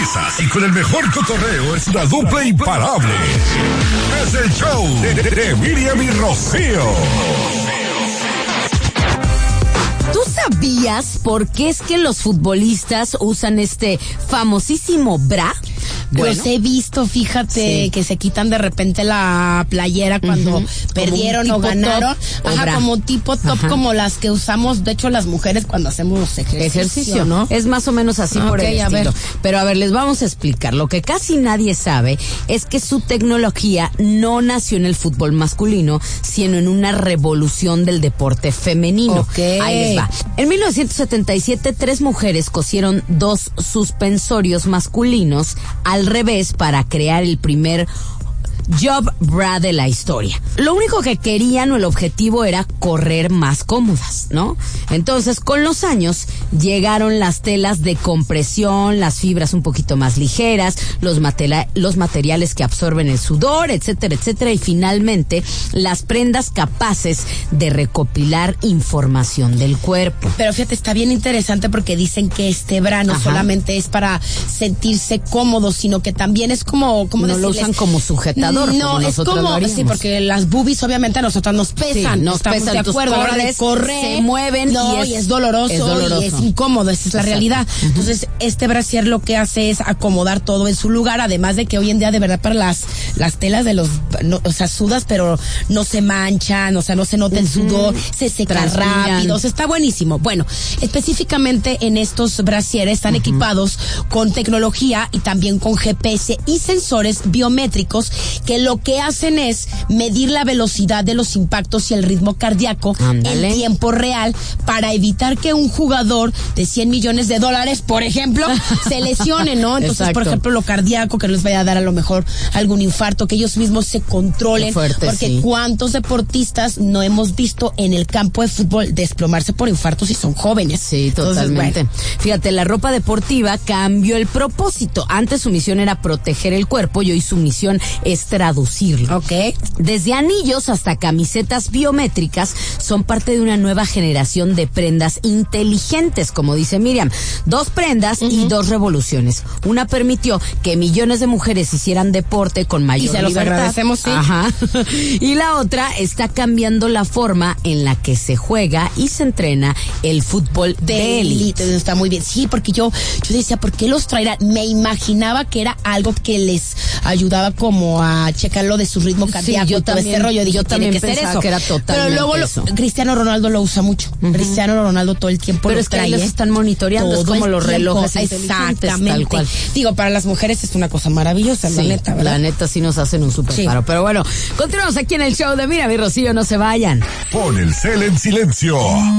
risas y con el mejor cotorreo es una dupla imparable. Es el show de Miriam y Rocío. ¿Tú sabías por qué es que los futbolistas usan este famosísimo bra? Bueno, los he visto, fíjate, sí, que se quitan de repente la playera cuando perdieron o ganaron. Ajá, como tipo top, como las que usamos, de hecho, las mujeres cuando hacemos ejercicio, ¿no? Es más o menos así por el estilo. Pero a ver, les vamos a explicar. Lo que casi nadie sabe es que su tecnología no nació en el fútbol masculino, sino en una revolución del deporte femenino. Ahí les va. En 1977, 3 mujeres cosieron 2 suspensorios masculinos al revés para crear el primer job bra de la historia. Lo único que querían o el objetivo era correr más cómodas, ¿no? Entonces, con los años, llegaron las telas de compresión, las fibras un poquito más ligeras, los materiales que absorben el sudor, etcétera, etcétera, y finalmente, las prendas capaces de recopilar información del cuerpo. Pero fíjate, está bien interesante porque dicen que este bra no solamente es para sentirse cómodo, sino que también es como no lo usan como sujetador. No, es como, sí, porque las boobies obviamente a nosotras nos pesan. Sí, nos pesan, de acuerdo, ahora de correr, se mueven, y es doloroso y es incómodo, esa es la realidad. Entonces, este brasier lo que hace es acomodar todo en su lugar, además de que hoy en día de verdad para las telas de los, o sea, sudas, pero no se manchan, o sea, no se nota el sudor, se seca rápido, o sea, está buenísimo. Bueno, específicamente en estos brasieres están equipados con tecnología y también con GPS y sensores biométricos que lo que hacen es medir la velocidad de los impactos y el ritmo cardíaco en tiempo real para evitar que un jugador de $100 millones, por ejemplo, se lesione, ¿no? Entonces, por ejemplo, lo cardíaco, que no les vaya a dar a lo mejor algún infarto, que ellos mismos se controlen, porque cuántos deportistas no hemos visto en el campo de fútbol desplomarse por infartos y son jóvenes. Sí, totalmente. Entonces, bueno. Fíjate, la ropa deportiva cambió el propósito. Antes su misión era proteger el cuerpo y hoy su misión es traducirlo. Desde anillos hasta camisetas biométricas son parte de una nueva generación de prendas inteligentes, como dice Miriam. 2 prendas y 2 revoluciones. Una permitió que millones de mujeres hicieran deporte con mayor libertad. Y se los agradecemos, sí. Y la otra está cambiando la forma en la que se juega y se entrena el fútbol de élite. Está muy bien. Sí, porque yo decía, ¿por qué los traerán? Me imaginaba que era algo que les ayudaba como a checar lo de su ritmo cardíaco. Sí, yo también, este rollo. Dije, yo también tiene que ser eso. Que era totalmente. Pero luego Cristiano Ronaldo lo usa mucho. Cristiano Ronaldo todo el tiempo pero lo es que trae. Los están monitoreando, es como los relojes exactamente, tal cual. Digo, para las mujeres es una cosa maravillosa, la neta, ¿verdad? La neta sí nos hacen un súper paro. Pero bueno, continuamos aquí en el show de Miriam y Rocío, no se vayan. Pon el cel en silencio.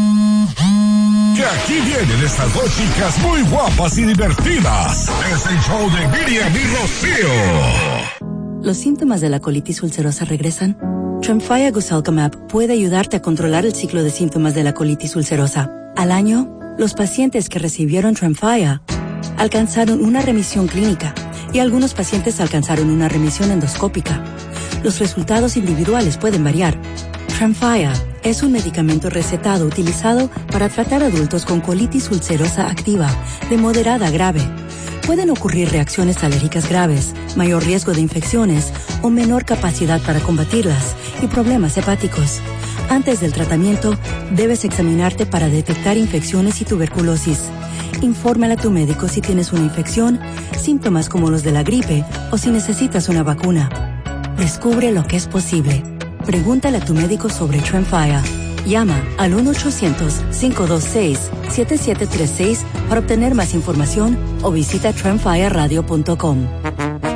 Que aquí vienen estas 2 chicas muy guapas y divertidas. Es el show de Miriam y Rocío. ¿Los síntomas de la colitis ulcerosa regresan? Tremfya Guselkumab puede ayudarte a controlar el ciclo de síntomas de la colitis ulcerosa. Al año, los pacientes que recibieron Tremfya alcanzaron una remisión clínica y algunos pacientes alcanzaron una remisión endoscópica. Los resultados individuales pueden variar. Tremfya es un medicamento recetado utilizado para tratar adultos con colitis ulcerosa activa, de moderada a grave. Pueden ocurrir reacciones alérgicas graves, mayor riesgo de infecciones o menor capacidad para combatirlas y problemas hepáticos. Antes del tratamiento, debes examinarte para detectar infecciones y tuberculosis. Infórmale a tu médico si tienes una infección, síntomas como los de la gripe o si necesitas una vacuna. Descubre lo que es posible. Pregúntale a tu médico sobre Tremfya. Llama al 1-800-526-7736 para obtener más información o visita tremfyaradio.com.